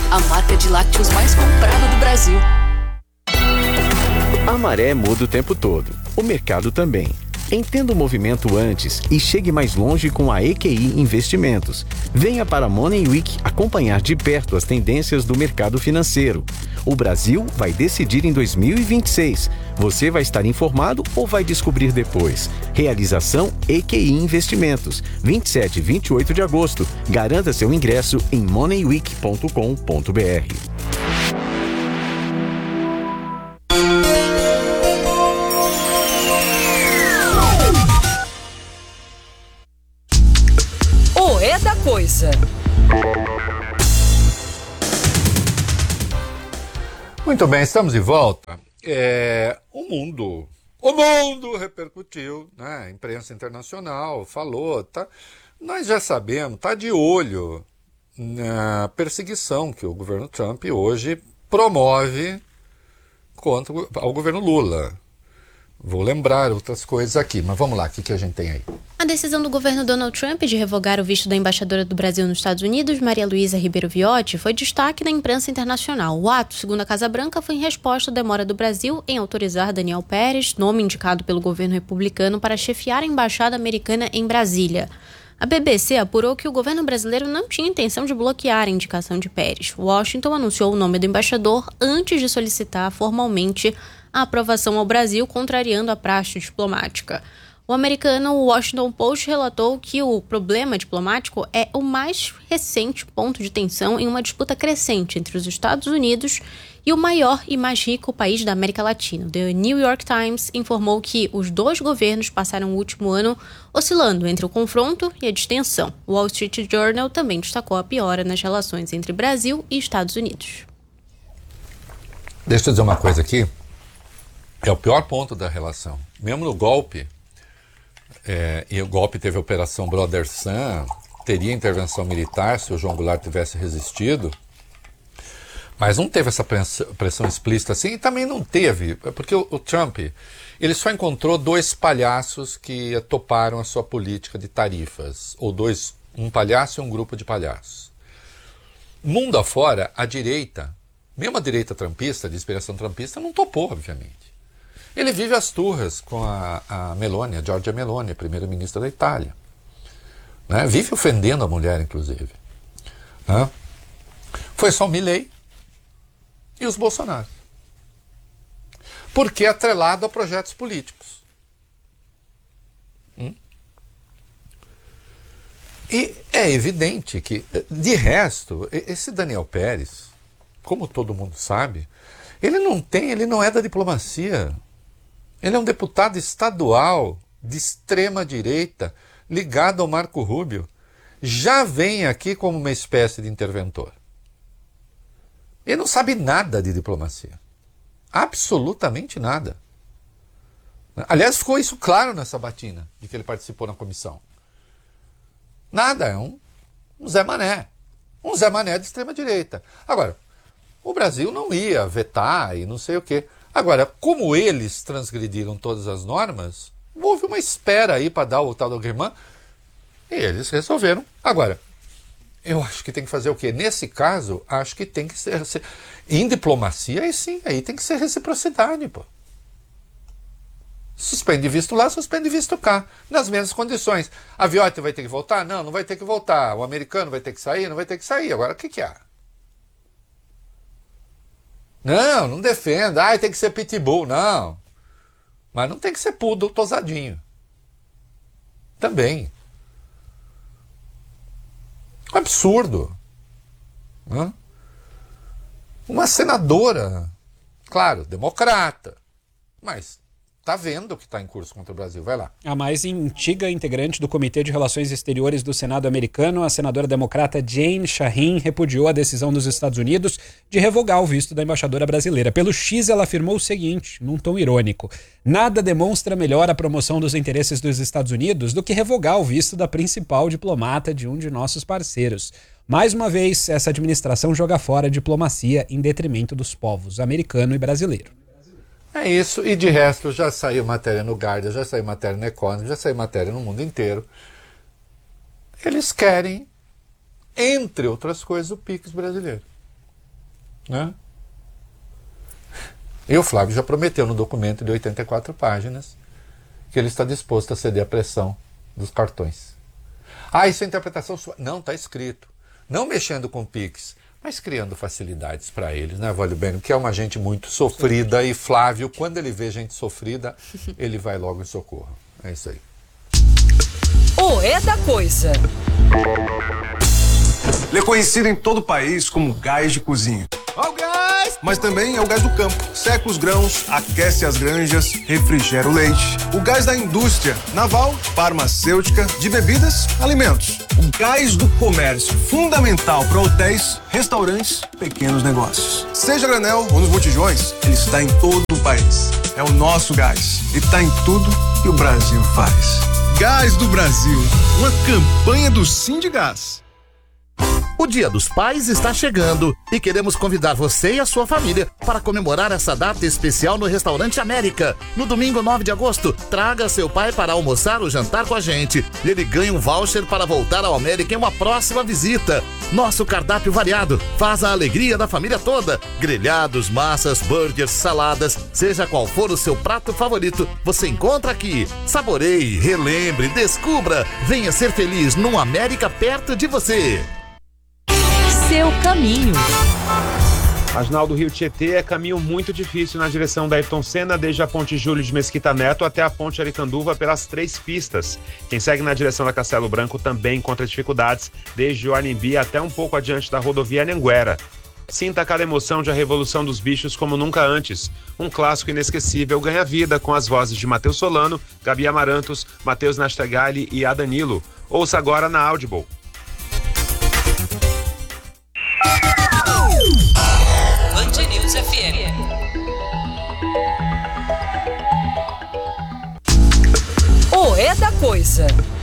a marca de lácteos mais comprada do Brasil. A maré muda o tempo todo, o mercado também. Entenda o movimento antes e chegue mais longe com a EQI Investimentos. Venha para a Money Week acompanhar de perto as tendências do mercado financeiro. O Brasil vai decidir em 2026. Você vai estar informado ou vai descobrir depois? Realização EQI Investimentos, 27 e 28 de agosto. Garanta seu ingresso em moneyweek.com.br. Da coisa. Muito bem, estamos de volta. O mundo repercutiu, né? A imprensa internacional falou, tá? Nós já sabemos, tá de olho na perseguição que o governo Trump hoje promove contra o governo Lula. Vou lembrar outras coisas aqui, mas vamos lá, o que a gente tem aí? A decisão do governo Donald Trump de revogar o visto da embaixadora do Brasil nos Estados Unidos, Maria Luísa Ribeiro Viotti, foi destaque na imprensa internacional. O ato, segundo a Casa Branca, foi em resposta à demora do Brasil em autorizar Daniel Pérez, nome indicado pelo governo republicano, para chefiar a embaixada americana em Brasília. A BBC apurou que o governo brasileiro não tinha intenção de bloquear a indicação de Pérez. Washington anunciou o nome do embaixador antes de solicitar formalmente a aprovação ao Brasil, contrariando a praxe diplomática. O americano Washington Post relatou que o problema diplomático é o mais recente ponto de tensão em uma disputa crescente entre os Estados Unidos e o maior e mais rico país da América Latina. The New York Times informou que os dois governos passaram o último ano oscilando entre o confronto e a distensão. O Wall Street Journal também destacou a piora nas relações entre Brasil e Estados Unidos. Deixa eu dizer uma coisa aqui. É o pior ponto da relação. Mesmo no golpe, e o golpe teve a Operação Brother Sun, teria intervenção militar se o João Goulart tivesse resistido, mas não teve essa pressão explícita assim, e também não teve, porque o Trump, ele só encontrou dois palhaços que toparam a sua política de tarifas, ou um palhaço e um grupo de palhaços. Mundo afora, a direita, mesmo a direita trumpista, de inspiração trumpista, não topou, obviamente. Ele vive as turras com a Meloni, a Giorgia Meloni, a primeira-ministra da Itália. Né? Vive ofendendo a mulher, inclusive. Né? Foi só o Milei e os Bolsonaro. Porque é atrelado a projetos políticos. E é evidente que, de resto, esse Daniel Pérez, como todo mundo sabe, ele não é da diplomacia. Ele é um deputado estadual de extrema-direita, ligado ao Marco Rubio. Já vem aqui como uma espécie de interventor. Ele não sabe nada de diplomacia. Absolutamente nada. Aliás, ficou isso claro nessa batina de que ele participou na comissão. Nada, é um Zé Mané. Um Zé Mané de extrema-direita. Agora, o Brasil não ia vetar e não sei o quê. Agora, como eles transgrediram todas as normas, houve uma espera aí para dar o tal do agreement e eles resolveram. Agora, eu acho que tem que fazer o quê? Nesse caso, acho que tem que ser... Em diplomacia, aí sim, aí tem que ser reciprocidade, pô. Suspende visto lá, suspende visto cá. Nas mesmas condições. A Viotti vai ter que voltar? Não, não vai ter que voltar. O americano vai ter que sair? Não vai ter que sair. Agora, o que há? Não defenda. Tem que ser pitbull. Não. Mas não tem que ser poodle tosadinho. Também. Um absurdo. Uma senadora, claro, democrata, mas está vendo o que está em curso contra o Brasil. Vai lá. A mais antiga integrante do Comitê de Relações Exteriores do Senado americano, a senadora democrata Jane Shaheen, repudiou a decisão dos Estados Unidos de revogar o visto da embaixadora brasileira. Pelo X, ela afirmou o seguinte, num tom irônico: nada demonstra melhor a promoção dos interesses dos Estados Unidos do que revogar o visto da principal diplomata de um de nossos parceiros. Mais uma vez, essa administração joga fora a diplomacia em detrimento dos povos americano e brasileiro. É isso, e de resto já saiu matéria no Guardian, já saiu matéria no Economist, já saiu matéria no mundo inteiro. Eles querem, entre outras coisas, o PIX brasileiro. né? E o Flávio já prometeu no documento de 84 páginas que ele está disposto a ceder à pressão dos cartões. Isso é interpretação sua. Não, está escrito. Não mexendo com o Pix, mas criando facilidades para eles, né, Vólio Beno? Que é uma gente muito sofrida, e Flávio, quando ele vê gente sofrida, ele vai logo em socorro. É isso aí. O É da Coisa. Ele é conhecido em todo o país como gás de cozinha. Ó o gás! Mas também é o gás do campo. Seca os grãos, aquece as granjas, refrigera o leite. O gás da indústria naval, farmacêutica, de bebidas, alimentos. O gás do comércio, fundamental para hotéis, restaurantes, pequenos negócios. Seja a granel ou nos botijões, ele está em todo o país. É o nosso gás. E está em tudo que o Brasil faz. Gás do Brasil, uma campanha do Sindigás. O Dia dos Pais está chegando e queremos convidar você e a sua família para comemorar essa data especial no Restaurante América. No domingo 9 de agosto, traga seu pai para almoçar ou jantar com a gente. Ele ganha um voucher para voltar ao América em uma próxima visita. Nosso cardápio variado faz a alegria da família toda. Grelhados, massas, burgers, saladas, seja qual for o seu prato favorito, você encontra aqui. Saboreie, relembre, descubra. Venha ser feliz num América perto de você. Seu caminho. Marginal do Rio Tietê é caminho muito difícil na direção da Ayrton Senna, desde a ponte Júlio de Mesquita Neto até a ponte Aricanduva pelas 3 pistas. Quem segue na direção da Castelo Branco também encontra dificuldades, desde o Anhembi até um pouco adiante da rodovia Anhanguera. Sinta cada emoção de A Revolução dos Bichos como nunca antes. Um clássico inesquecível ganha vida com as vozes de Matheus Solano, Gabi Amarantos, Matheus Nastegali e Adanilo. Ouça agora na Audible. Band News FM. O É da Coisa.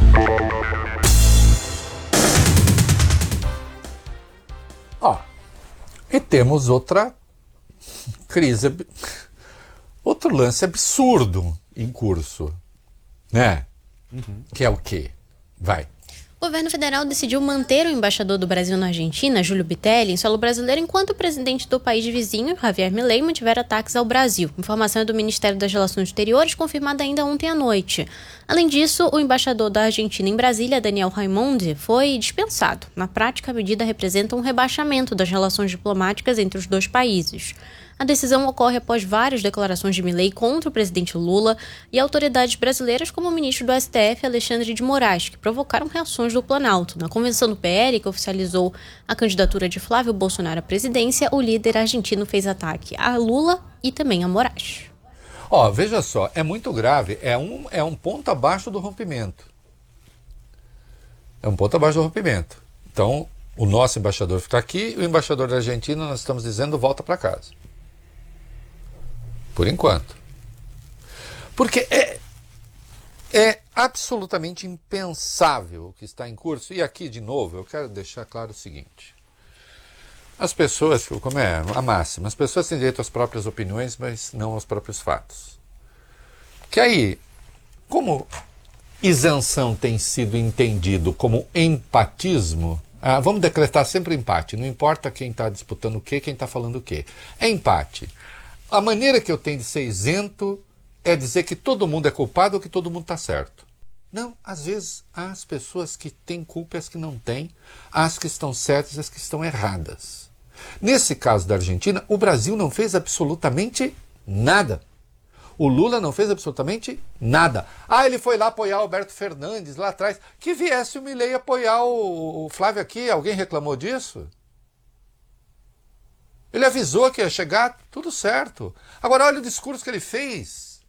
E temos outra crise, outro lance absurdo em curso, né? Que é o quê? Vai. O governo federal decidiu manter o embaixador do Brasil na Argentina, Júlio Bitelli, em solo brasileiro, enquanto o presidente do país vizinho, Javier Milei, mantiver ataques ao Brasil. Informação é do Ministério das Relações Exteriores, confirmada ainda ontem à noite. Além disso, o embaixador da Argentina em Brasília, Daniel Raimondi, foi dispensado. Na prática, a medida representa um rebaixamento das relações diplomáticas entre os dois países. A decisão ocorre após várias declarações de Milei contra o presidente Lula e autoridades brasileiras, como o ministro do STF, Alexandre de Moraes, que provocaram reações do Planalto. Na convenção do PL, que oficializou a candidatura de Flávio Bolsonaro à presidência, o líder argentino fez ataque a Lula e também a Moraes. Veja só, é muito grave, é um ponto abaixo do rompimento. É um ponto abaixo do rompimento. Então, o nosso embaixador fica aqui, o embaixador da Argentina, nós estamos dizendo, volta para casa. Por enquanto. Porque é absolutamente impensável o que está em curso. E aqui, de novo, eu quero deixar claro o seguinte. As pessoas, como é a máxima, as pessoas têm direito às próprias opiniões, mas não aos próprios fatos. Que aí, como isenção tem sido entendido como empatismo, vamos decretar sempre empate, não importa quem está disputando o quê, quem está falando o quê. É empate. A maneira que eu tenho de ser isento é dizer que todo mundo é culpado ou que todo mundo está certo. Não, às vezes há as pessoas que têm culpa e as que não têm, as que estão certas e as que estão erradas. Nesse caso da Argentina, o Brasil não fez absolutamente nada. O Lula não fez absolutamente nada. Ele foi lá apoiar o Alberto Fernandes lá atrás. Que viesse o Milei apoiar o Flávio aqui. Alguém reclamou disso? Ele avisou que ia chegar, tudo certo. Agora olha o discurso que ele fez.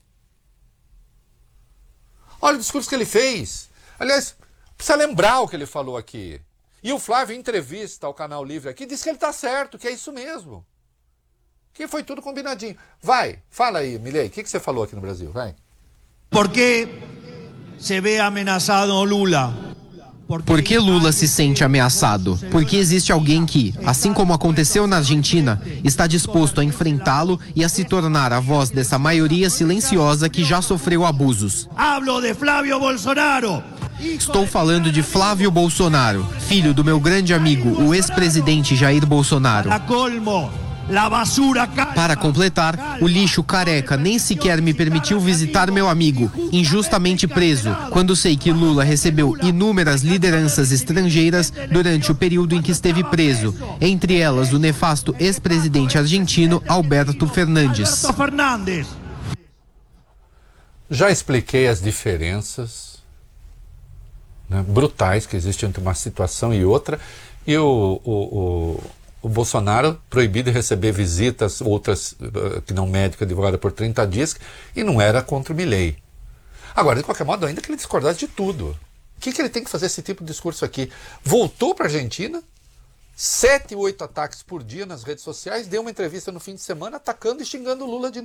Olha o discurso que ele fez. Aliás, precisa lembrar o que ele falou aqui. E o Flávio, em entrevista ao Canal Livre aqui, disse que ele está certo, que é isso mesmo. Que foi tudo combinadinho. Vai, fala aí, Milei, o que você falou aqui no Brasil? Vai. ¿Por qué se ve amenazado Lula? Por que Lula se sente ameaçado? Porque existe alguém que, assim como aconteceu na Argentina, está disposto a enfrentá-lo e a se tornar a voz dessa maioria silenciosa que já sofreu abusos. Hablo de Flávio Bolsonaro. Estou falando de Flávio Bolsonaro, filho do meu grande amigo, o ex-presidente Jair Bolsonaro. Para completar, o lixo careca nem sequer me permitiu visitar meu amigo, injustamente preso, quando sei que Lula recebeu inúmeras lideranças estrangeiras durante o período em que esteve preso, entre elas o nefasto ex-presidente argentino Alberto Fernandes. Já expliquei as diferenças, né, brutais que existem entre uma situação e outra, e o Bolsonaro proibido de receber visitas, outras que não médico, advogada por 30 dias, e não era contra o Milei. Agora, de qualquer modo, ainda que ele discordasse de tudo, o que ele tem que fazer esse tipo de discurso aqui? Voltou para a Argentina, 7, 8 ataques por dia nas redes sociais, deu uma entrevista no fim de semana atacando e xingando o Lula de